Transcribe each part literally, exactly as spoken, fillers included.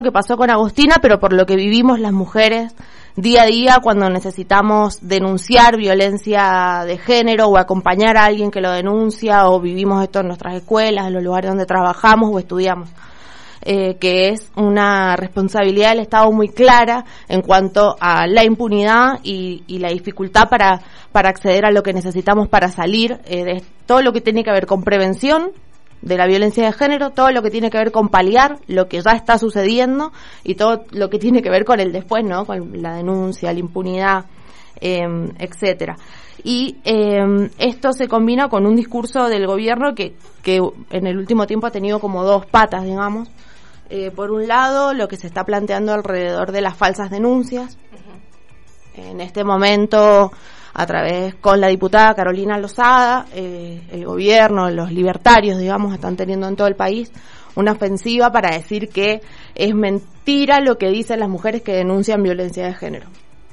que pasó con Agostina, pero por lo que vivimos las mujeres día a día cuando necesitamos denunciar violencia de género o acompañar a alguien que lo denuncia, o vivimos esto en nuestras escuelas, en los lugares donde trabajamos o estudiamos, eh, que es una responsabilidad del Estado muy clara en cuanto a la impunidad y, y la dificultad para, para acceder a lo que necesitamos para salir eh, de todo lo que tiene que ver con prevención de la violencia de género, todo lo que tiene que ver con paliar lo que ya está sucediendo y todo lo que tiene que ver con el después, ¿no? Con la denuncia, la impunidad, eh, etcétera. Y eh, esto se combina con un discurso del gobierno que, que en el último tiempo ha tenido como dos patas, digamos. Eh, por un lado, lo que se está planteando alrededor de las falsas denuncias. Uh-huh. En este momento, a través con la diputada Carolina Lozada, eh, el gobierno, los libertarios, digamos, están teniendo en todo el país una ofensiva para decir que es mentira lo que dicen las mujeres que denuncian violencia de género.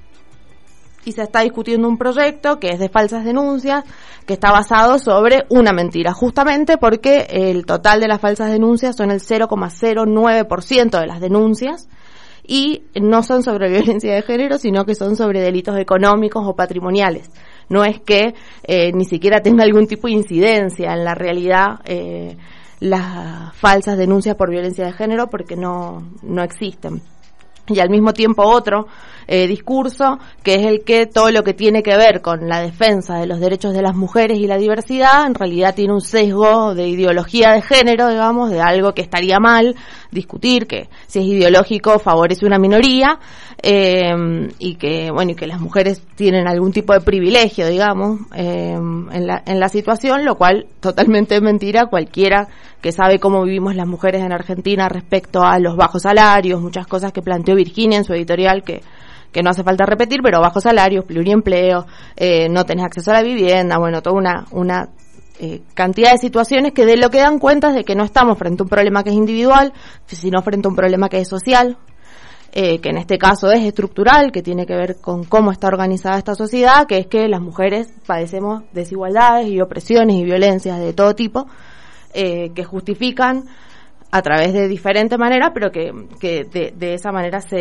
Y se está discutiendo un proyecto que es de falsas denuncias, que está basado sobre una mentira, justamente porque el total de las falsas denuncias son el cero coma cero nueve por ciento de las denuncias, y no son sobre violencia de género, sino que son sobre delitos económicos o patrimoniales. No es que eh, ni siquiera tenga algún tipo de incidencia en la realidad eh, las falsas denuncias por violencia de género, porque no, no existen. Y al mismo tiempo otro eh, discurso, que es el que todo lo que tiene que ver con la defensa de los derechos de las mujeres y la diversidad, en realidad tiene un sesgo de ideología de género, digamos, de algo que estaría mal discutir, que si es ideológico favorece una minoría, eh, y que, bueno, y que las mujeres tienen algún tipo de privilegio, digamos, eh, en la, en la situación, lo cual totalmente es mentira. Cualquiera que sabe cómo vivimos las mujeres en Argentina respecto a los bajos salarios, muchas cosas que planteó Virginia en su editorial que que no hace falta repetir, pero bajos salarios, pluriempleo, eh, no tenés acceso a la vivienda, bueno, toda una una eh, cantidad de situaciones que de lo que dan cuenta es de que no estamos frente a un problema que es individual, sino frente a un problema que es social, eh, que en este caso es estructural, que tiene que ver con cómo está organizada esta sociedad, que es que las mujeres padecemos desigualdades y opresiones y violencias de todo tipo, eh, que justifican a través de diferentes maneras, pero que, que de, de esa manera se,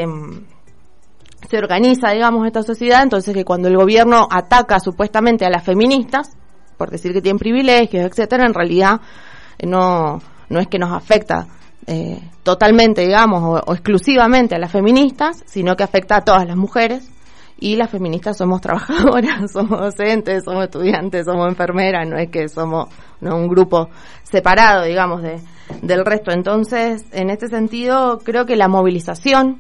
se organiza, digamos, esta sociedad. Entonces, que cuando el gobierno ataca supuestamente a las feministas, por decir que tienen privilegios, etcétera, en realidad no, no es que nos afecta eh, totalmente, digamos, o, o exclusivamente a las feministas, sino que afecta a todas las mujeres. Y las feministas somos trabajadoras, somos docentes, somos estudiantes, somos enfermeras, no es que somos no un grupo separado, digamos, de del resto. Entonces, en este sentido, creo que la movilización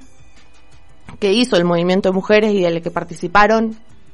que hizo el movimiento de mujeres y del que participaron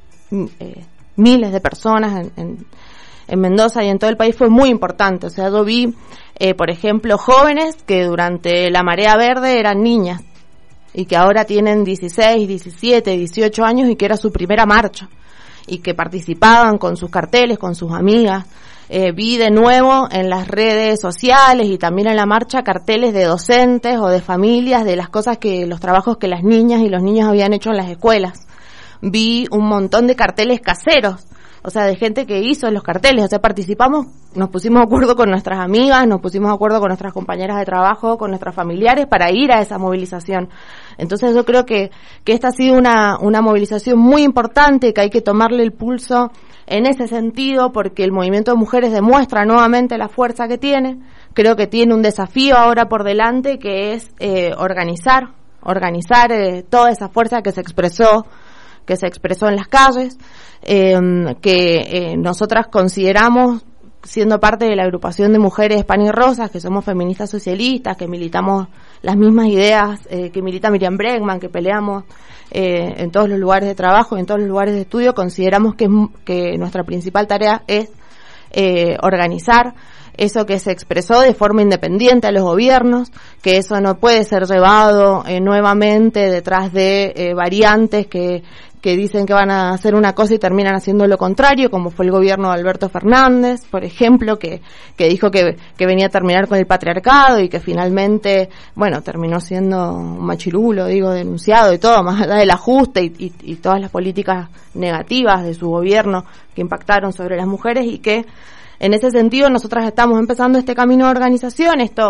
eh, miles de personas en, en, en Mendoza y en todo el país fue muy importante. O sea, yo vi, eh, por ejemplo, jóvenes que durante la marea verde eran niñas y que ahora tienen dieciséis, diecisiete, dieciocho años y que era su primera marcha y que participaban con sus carteles, con sus amigas. Eh, vi de nuevo en las redes sociales y también en la marcha carteles de docentes o de familias de las cosas que, los trabajos que las niñas y los niños habían hecho en las escuelas. Vi un montón de carteles caseros, o sea, de gente que hizo los carteles, o sea, participamos, nos pusimos de acuerdo con nuestras amigas, nos pusimos de acuerdo con nuestras compañeras de trabajo, con nuestros familiares para ir a esa movilización. Entonces yo creo que, que esta ha sido una, una movilización muy importante, que hay que tomarle el pulso en ese sentido, porque el movimiento de mujeres demuestra nuevamente la fuerza que tiene. Creo que tiene un desafío ahora por delante, que es eh, organizar, organizar eh, toda esa fuerza que se expresó, que se expresó en las calles, eh, que eh, nosotras consideramos, siendo parte de la agrupación de mujeres pan y rosas, que somos feministas socialistas, que militamos las mismas ideas eh, que milita Miriam Bregman, que peleamos eh, en todos los lugares de trabajo y en todos los lugares de estudio, consideramos que, que nuestra principal tarea es eh, organizar eso que se expresó de forma independiente a los gobiernos, que eso no puede ser llevado eh, nuevamente detrás de eh, variantes que que dicen que van a hacer una cosa y terminan haciendo lo contrario, como fue el gobierno de Alberto Fernández, por ejemplo, que que dijo que que venía a terminar con el patriarcado y que finalmente, bueno, terminó siendo un machirulo, digo, denunciado y todo, más allá del ajuste y, y, y todas las políticas negativas de su gobierno que impactaron sobre las mujeres, y que en ese sentido nosotras estamos empezando este camino de organización. Esto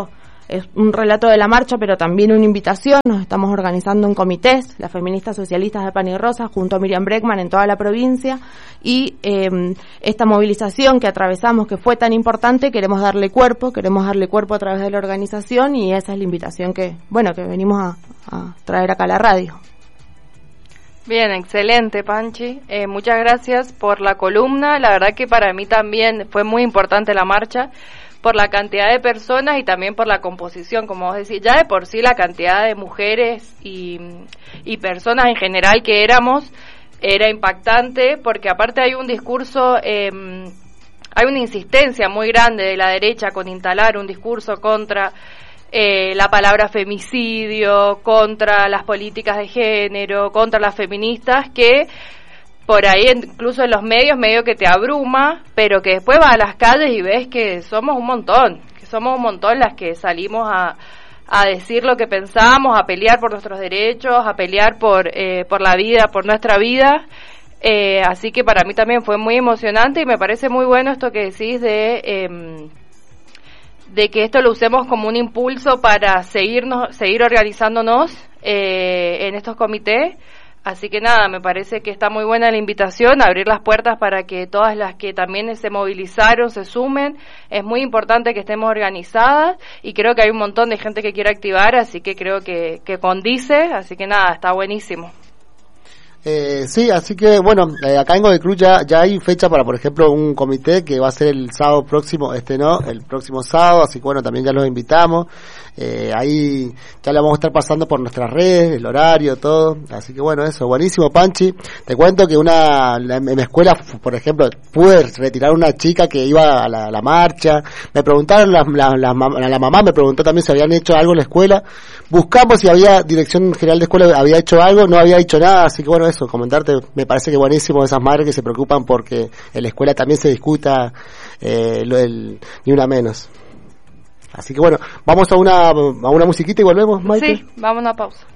es un relato de la marcha, pero también una invitación. Nos estamos organizando en comités, las feministas socialistas de Pan y Rosas, junto a Miriam Breckman en toda la provincia, y eh, esta movilización que atravesamos, que fue tan importante, queremos darle cuerpo, queremos darle cuerpo a través de la organización, y esa es la invitación que, bueno, que venimos a, a traer acá a la radio. Bien, excelente, Panchi. Eh, muchas gracias por la columna. La verdad que para mí también fue muy importante la marcha, por la cantidad de personas y también por la composición, como vos decís. Ya de por sí la cantidad de mujeres y, y personas en general que éramos era impactante, porque aparte hay un discurso, eh, hay una insistencia muy grande de la derecha con instalar un discurso contra Eh, la palabra femicidio, contra las políticas de género, contra las feministas, que por ahí incluso en los medios medio que te abruma, pero que después vas a las calles y ves que somos un montón, que somos un montón las que salimos a, a decir lo que pensamos, a pelear por nuestros derechos, a pelear por, eh, por la vida, por nuestra vida. Eh, así que para mí también fue muy emocionante y me parece muy bueno esto que decís de... Eh, de que esto lo usemos como un impulso para seguirnos, seguir organizándonos eh, en estos comités. Así que nada, me parece que está muy buena la invitación, abrir las puertas para que todas las que también se movilizaron se sumen. Es muy importante que estemos organizadas y creo que hay un montón de gente que quiere activar, así que creo que, que condice, así que nada, está buenísimo. Eh, sí, así que bueno, eh, acá en Godoy Cruz ya, ya hay fecha para, por ejemplo, un comité que va a ser el sábado próximo, este no, el próximo sábado, así que bueno, también ya los invitamos. Eh, ahí ya le vamos a estar pasando por nuestras redes, el horario, todo. Así que bueno, eso, buenísimo, Panchi. Te cuento que una, la, en mi escuela, por ejemplo, pude retirar una chica que iba a la, la marcha. Me preguntaron, la, la, la, la mamá me preguntó también si habían hecho algo en la escuela. Buscamos si había, Dirección General de Escuela había hecho algo, no había hecho nada, así que bueno, eso, comentarte, me parece que buenísimo esas madres que se preocupan porque en la escuela también se discuta eh, lo del, ni una menos. Así que bueno, vamos a una, a una musiquita y volvemos, Maite. Sí, vamos a una pausa.